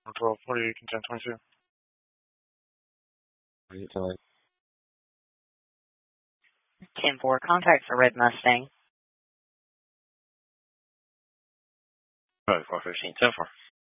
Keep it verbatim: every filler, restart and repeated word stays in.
twelve forty, content twenty-two. ten four, contact for Red Mustang. Five four fifteen, ten four.